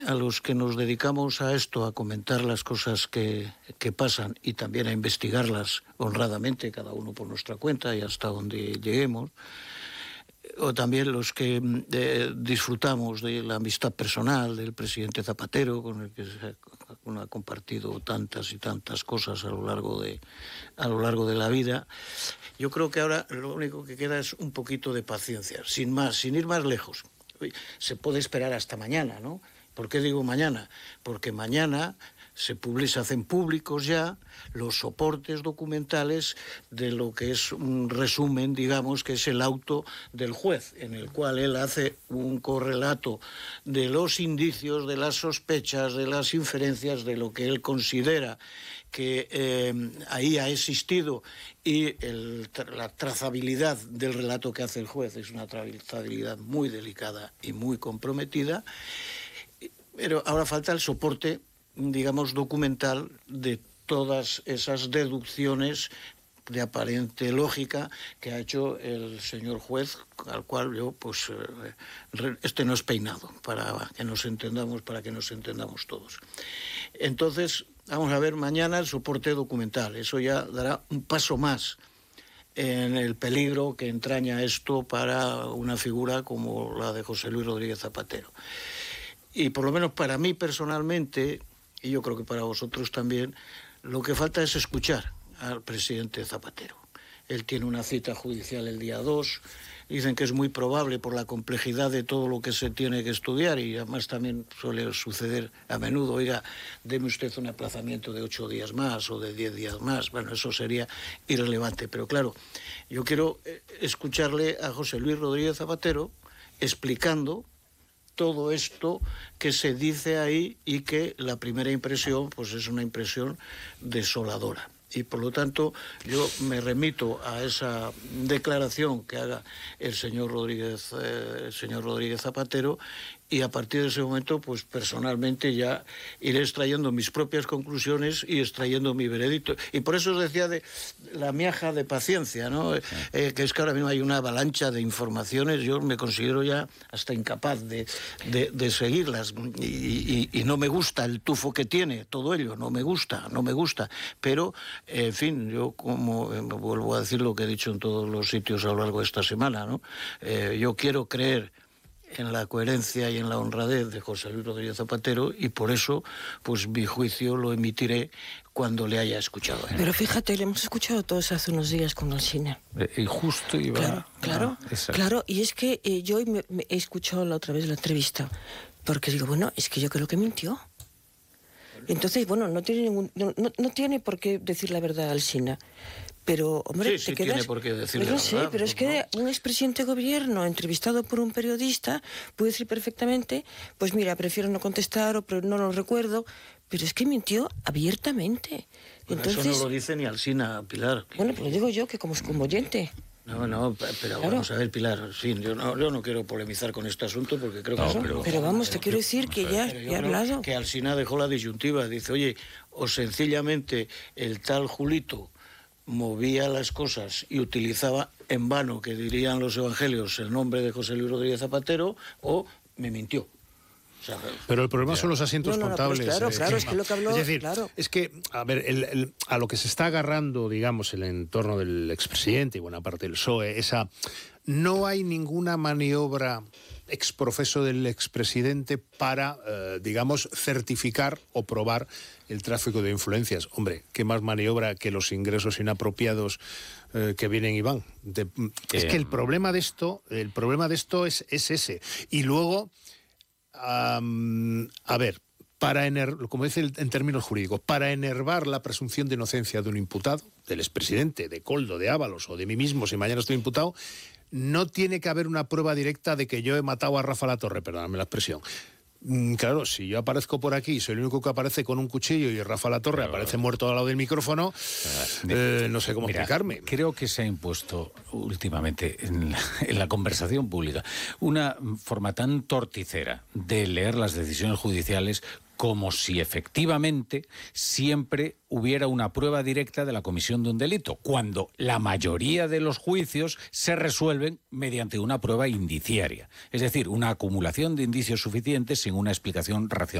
a los que nos dedicamos a esto, a comentar las cosas que pasan y también a investigarlas honradamente, cada uno por nuestra cuenta y hasta donde lleguemos, o también los que disfrutamos de la amistad personal del presidente Zapatero, con el que ha compartido tantas y tantas cosas a lo largo de la vida. Yo creo que ahora lo único que queda es un poquito de paciencia, sin ir más lejos. Se puede esperar hasta mañana, ¿no? ¿Por qué digo mañana? Porque mañana se hacen públicos ya los soportes documentales de lo que es un resumen, digamos, que es el auto del juez, en el cual él hace un correlato de los indicios, de las sospechas, de las inferencias, de lo que él considera que ahí ha existido, y la trazabilidad del relato que hace el juez es una trazabilidad muy delicada y muy comprometida. Pero ahora falta el soporte, digamos, documental de todas esas deducciones de aparente lógica que ha hecho el señor juez, al cual yo, pues, no es peinado, para que nos entendamos todos. Entonces, vamos a ver mañana el soporte documental. Eso ya dará un paso más en el peligro que entraña esto para una figura como la de José Luis Rodríguez Zapatero. Y por lo menos para mí personalmente, y yo creo que para vosotros también, lo que falta es escuchar al presidente Zapatero. Él tiene una cita judicial el día 2, dicen que es muy probable por la complejidad de todo lo que se tiene que estudiar, y además también suele suceder a menudo, oiga, deme usted un aplazamiento de 8 días más o de 10 días más. Bueno, eso sería irrelevante, pero claro, yo quiero escucharle a José Luis Rodríguez Zapatero explicando todo esto que se dice ahí, y que la primera impresión pues es una impresión desoladora. Y por lo tanto yo me remito a esa declaración que haga el señor Rodríguez Zapatero, y a partir de ese momento, pues personalmente ya iré extrayendo mis propias conclusiones y extrayendo mi veredicto. Y por eso os decía de la miaja de paciencia, ¿no? Que es que ahora mismo hay una avalancha de informaciones, yo me considero ya hasta incapaz de seguirlas, y no me gusta el tufo que tiene todo ello, no me gusta, pero, en fin, yo como vuelvo a decir lo que he dicho en todos los sitios a lo largo de esta semana, ¿no? Yo quiero creer en la coherencia y en la honradez de José Luis Rodríguez Zapatero, y por eso, pues mi juicio lo emitiré cuando le haya escuchado. Pero fíjate, le hemos escuchado todos hace unos días con Alsina. Y justo iba... Claro, y es que yo me he escuchado la otra vez la entrevista, porque digo, bueno, es que yo creo que mintió. Entonces, bueno, no tiene por qué decir la verdad Alsina. Pero, hombre, sí, tiene por qué decir la verdad. Sí, pero es que un expresidente de gobierno entrevistado por un periodista puede decir perfectamente, pues mira, prefiero no contestar, o no lo recuerdo, pero es que mintió abiertamente. Entonces, eso no lo dice ni Alsina, Pilar. Bueno, pues lo digo yo, que como oyente. No, pero claro. Vamos a ver, Pilar, sí, yo no quiero polemizar con este asunto, porque creo que... Pero vamos, te quiero decir que ya he hablado. Que Alsina dejó la disyuntiva, dice, oye, o sencillamente el tal Julito movía las cosas y utilizaba en vano, que dirían los evangelios, el nombre de José Luis Rodríguez Zapatero, o me mintió. O sea, pero el problema son los asientos contables. Claro, es que lo que habló... Es decir, claro. es que, a ver, a lo que se está agarrando, digamos, el entorno del expresidente y buena parte del PSOE, no hay ninguna maniobra exprofeso del expresidente para, digamos, certificar o probar el tráfico de influencias. Hombre, ¿qué más maniobra que los ingresos inapropiados que vienen y van? Es que el problema de esto es ese. Y luego, a ver, como dice en términos jurídicos, para enervar la presunción de inocencia de un imputado, del expresidente, de Koldo, de Ábalos o de mí mismo, si mañana estoy imputado, no tiene que haber una prueba directa de que yo he matado a Rafa Latorre, perdóname la expresión. Claro, si yo aparezco por aquí, soy el único que aparece con un cuchillo y Rafa Latorre aparece muerto al lado del micrófono, no sé cómo explicarme. Creo que se ha impuesto últimamente en la conversación pública una forma tan torticera de leer las decisiones judiciales como si efectivamente siempre hubiera una prueba directa de la comisión de un delito, cuando la mayoría de los juicios se resuelven mediante una prueba indiciaria, es decir, una acumulación de indicios suficientes sin una explicación racional.